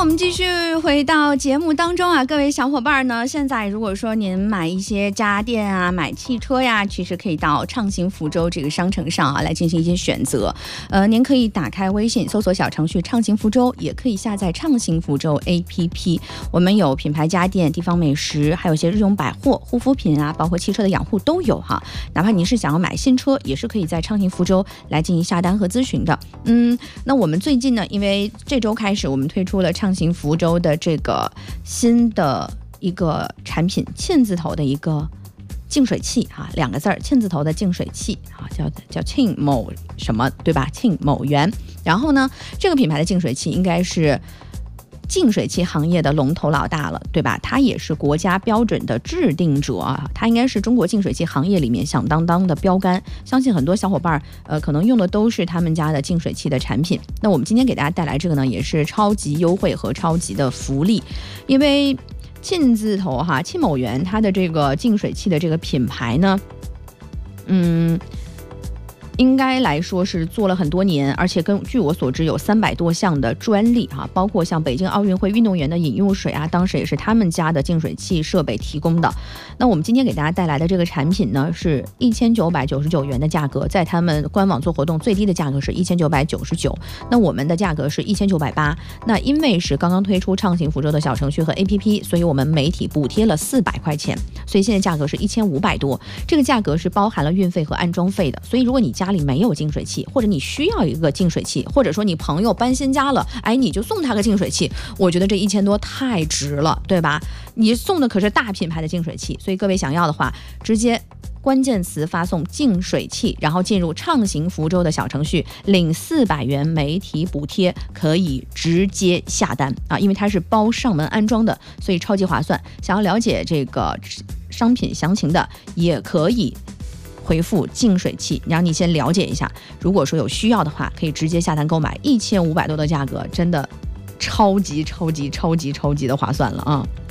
们继续回到节目当中啊，各位小伙伴呢，现在如果说您买一些家电啊，买汽车呀，其实可以到畅行福州这个商城上啊来进行一些选择。您可以打开微信搜索小程序畅行福州，也可以下载畅行福州 APP。我们有品牌家电、地方美食，还有一些日用百货、护肤品啊，包括汽车的养护都有哈。哪怕你是想要买新车，也是可以在畅行福州来进行下单和咨询的。那我们最近呢，因为这周开始我们推出了畅行福州的这个新的一个产品，沁字头的一个净水器啊，2个字儿，沁字头的净水器啊，叫沁某什么，对吧？沁某源。然后呢，这个品牌的净水器应该是净水器行业的龙头老大了，对吧？它也是国家标准的制定者啊，它应该是中国净水器行业里面响当当的标杆。相信很多小伙伴可能用的都是他们家的净水器的产品。那我们今天给大家带来这个呢，也是超级优惠和超级的福利，因为沁字头哈，沁某源它的这个净水器的这个品牌呢，应该来说是做了很多年，而且据我所知有300多项的专利哈，包括像北京奥运会运动员的饮用水啊，当时也是他们家的净水器设备提供的。那我们今天给大家带来的这个产品呢，是1999元的价格，在他们官网做活动最低的价格是1999，那我们的价格是1980。那因为是刚刚推出畅行福州的小程序和 APP， 所以我们媒体补贴了400块钱，所以现在价格是1500多，这个价格是包含了运费和安装费的。所以如果你家里没有净水器，或者你需要一个净水器，或者说你朋友搬新家了，你就送他个净水器，我觉得这1000多太值了，对吧？你送的可是大品牌的净水器，所以各位想要的话，直接关键词发送净水器，然后进入畅行福州的小程序，领400元媒体补贴，可以直接下单啊！因为它是包上门安装的，所以超级划算。想要了解这个商品详情的，也可以回复净水器，让你先了解一下。如果说有需要的话，可以直接下单购买，1500多的价格，真的超级的划算了啊！